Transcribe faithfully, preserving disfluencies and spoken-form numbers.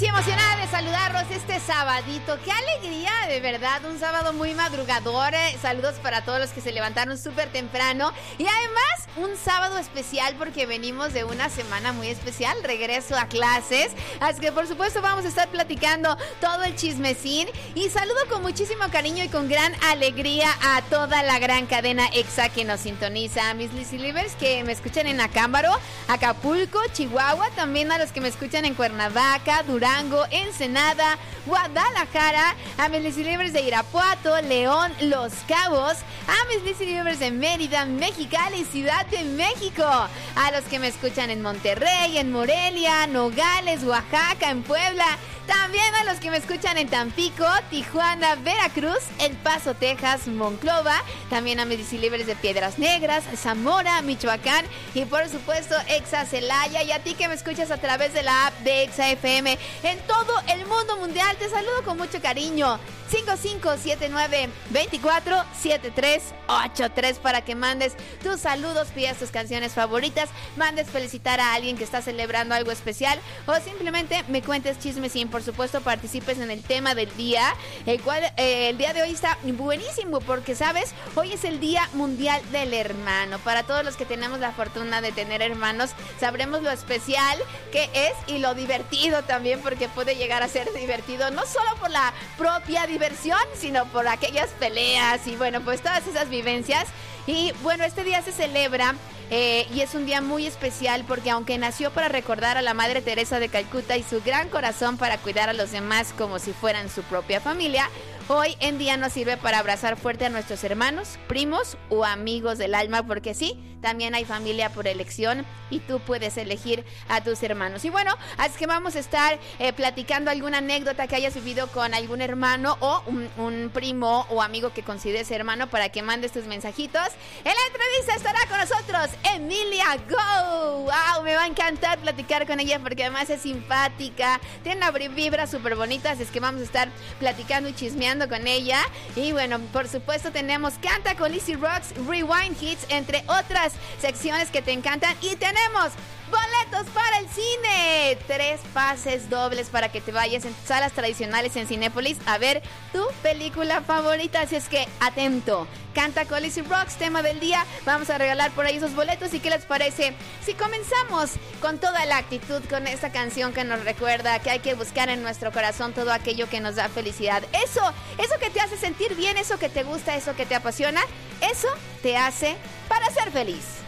y emocionada de saludarlos este sabadito. ¡Qué alegría, de verdad! Un sábado muy madrugador. Saludos para todos los que se levantaron súper temprano. Y además, un sábado especial porque venimos de una semana muy especial. Regreso a clases. Así que, por supuesto, vamos a estar platicando todo el chismecín. Y saludo con muchísimo cariño y con gran alegría a toda la gran cadena EXA que nos sintoniza. A mis Lizzy Livers que me escuchan en Acámbaro, Acapulco, Chihuahua. También a los que me escuchan en Cuernavaca, Durango, Ensenada, Guadalajara, a mis Lizzy Livers de Irapuato, León, Los Cabos, a mis Lizzy Livers de Mérida, Mexicali, Ciudad de México, a los que me escuchan en Monterrey, en Morelia, Nogales, Oaxaca, en Puebla, también a los que me escuchan en Tampico, Tijuana, Veracruz, El Paso, Texas, Monclova, también a mis Lizzy Livers de Piedras Negras, Zamora, Michoacán y por supuesto EXA Celaya, y a ti que me escuchas a través de la app de EXA F M en todo el mundo mundial, te saludo con mucho cariño. Cinco cinco siete nueve dos cuatro siete tres ocho tres para que mandes tus saludos, pidas tus canciones favoritas, mandes felicitar a alguien que está celebrando algo especial o simplemente me cuentes chismes y por supuesto participes en el tema del día, el cual eh, el día de hoy está buenísimo porque sabes, hoy es el Día Mundial del Hermano. Para todos los que tenemos la fortuna de tener hermanos, sabremos lo especial que es y lo divertido también, porque puede llegar a ser divertido no solo por la propia diversión, sino por aquellas peleas y bueno, pues todas esas vivencias. Y bueno, este día se celebra eh, y es un día muy especial porque aunque nació para recordar a la Madre Teresa de Calcuta y su gran corazón para cuidar a los demás como si fueran su propia familia, hoy en día nos sirve para abrazar fuerte a nuestros hermanos, primos o amigos del alma, porque sí, también hay familia por elección y tú puedes elegir a tus hermanos. Y bueno, así que vamos a estar eh, platicando alguna anécdota que hayas vivido con algún hermano o un, un primo o amigo que consideres hermano para que mandes tus mensajitos. En la entrevista estará con nosotros Emilia Go. ¡Wow! Me va a encantar platicar con ella porque además es simpática, tiene una vibra súper bonita, así es que vamos a estar platicando y chismeando con ella. Y bueno, por supuesto tenemos Canta con Lizzy Rocks, Rewind Hits, entre otras secciones que te encantan, y tenemos boletos para el cine, tres pases dobles para que te vayas en salas tradicionales en Cinépolis a ver tu película favorita, así es que atento. Canta con Lizzy Rocks, tema del día, vamos a regalar por ahí esos boletos. ¿Y qué les parece si comenzamos con toda la actitud, con esta canción que nos recuerda que hay que buscar en nuestro corazón todo aquello que nos da felicidad? Eso, eso que te hace sentir bien, eso que te gusta, eso que te apasiona, eso te hace para ser feliz.